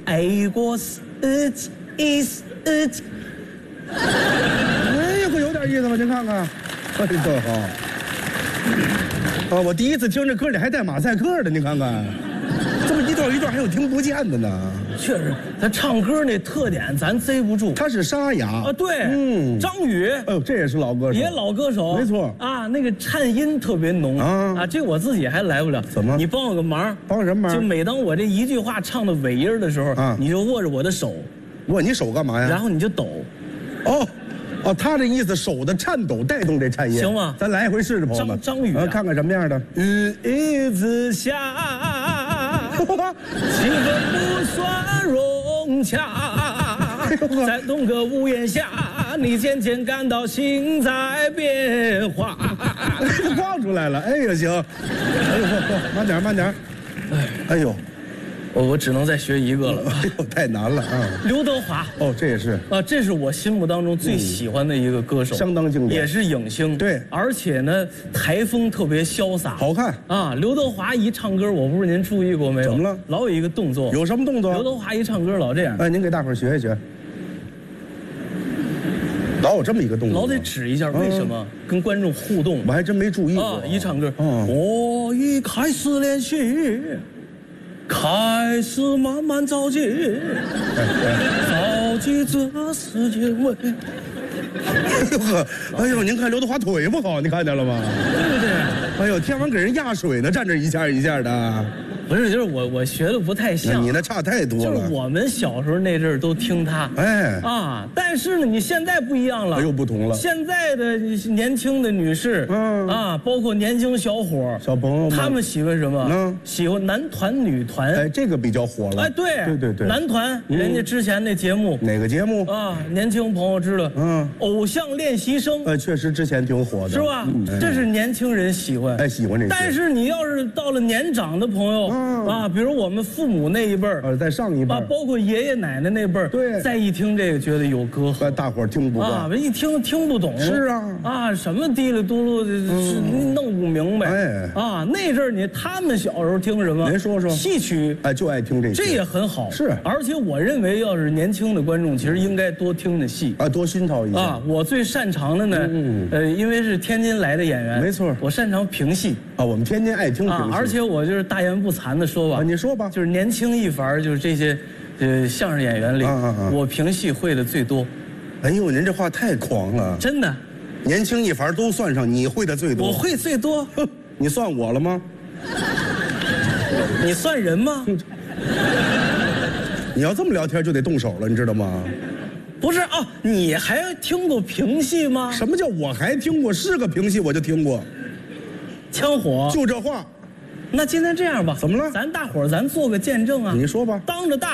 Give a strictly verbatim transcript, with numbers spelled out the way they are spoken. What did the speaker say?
爱过是一是。 哎呀，可有点意思吧？您看看，哎呦好。啊，我第一次听这歌里还带马赛克的，您看看，这么一段一段还有听不见的呢。 确实，他唱歌那特点咱贼不住。 他是沙哑啊，对， 嗯， 张宇， 哎呦，这也是老歌手， 也老歌手， 没错啊，那个颤音特别浓啊啊，这我自己还来不了。 怎么？ 你帮我个忙， 帮什么忙？ 就每当我这一句话唱到尾音的时候，啊，你就握着我的手， 握你手干嘛呀？ 然后你就抖。 哦。哦，他这意思手的颤抖带动这颤音， 行吗？ 咱来一回试试，朋友们。 张张宇、啊， 看看什么样的。 日子下，气氛不算融洽，在同个屋檐下，你渐渐感到心在变化。 放出来了，哎呀行，哎呦嚯嚯，慢点慢点，哎哎呦。 我我只能再学一个了， 哎呦，太难了啊！ 刘德华， 哦，这也是啊，这是我心目当中最喜欢的一个歌手， 嗯、相当经典， 也是影星， 对， 而且呢，台风特别潇洒， 好看啊。刘德华一唱歌，我不知道您注意过没有？ 怎么了？ 老有一个动作， 有什么动作？ 刘德华一唱歌老这样， 哎，您给大伙儿学一学。老有这么一个动作， 老得指一下，为什么、嗯、跟观众互动？ 我还真没注意过。 啊，一唱歌， 嗯， 我已开始练习。开始慢慢着急，着急这是因为。 哎呦呵，哎呦，您看刘德华腿不好，你看见了吗？ 对不对？ 哎呦，天王给人压水呢，站这一下一下的。 不是，就是我我学的不太像， 你那差太多了。 就是我们小时候那阵儿都听他， 哎啊，但是呢，你现在不一样了， 又不同了。 现在的年轻的女士，嗯啊，包括年轻小伙小朋友们， 他们喜欢什么？嗯，喜欢男团、女团。 哎，这个比较火了。 哎，对对对对， 男团，人家之前那节目哪个节目啊？年轻朋友知道，嗯，偶像练习生。 呃，确实之前挺火的， 是吧？这是年轻人喜欢， 哎，喜欢这。 但是你要是到了年长的朋友，啊，比如我们父母那一辈儿， 呃，在上一辈， 啊，包括爷爷奶奶那辈儿， 对， 再一听这个觉得有隔阂， 大伙儿听不惯啊，一听听不懂， 是啊， 啊，什么嘀里嘟噜的，弄不明白， 哎， 啊，那阵儿你他们小时候听什么？ 您说说， 戏曲， 哎，就爱听这， 这也很好， 是， 而且我认为，要是年轻的观众，其实应该多听的戏， 啊，多熏陶一下。 啊，我最擅长的呢，嗯，呃，因为是天津来的演员， 没错， 我擅长评戏。 啊，我们天津爱听评戏， 啊，而且我就是大言不惭的说吧， 啊，你说吧， 就是年轻一伐，就是这些，呃，相声演员里，我评戏会的最多。 哎呦，您这话太狂了， 真的， 年轻一伐都算上，你会的最多， 我会最多。 你算我了吗？ 你算人吗？ 你要这么聊天就得动手了，你知道吗？ 不是啊，你还听过评戏吗？ 什么叫我还听过？是个评戏我就听过。 枪火， 就这话。 那今天这样吧， 怎么了？ 咱大伙儿咱做个见证啊！ 你说吧， 当着大。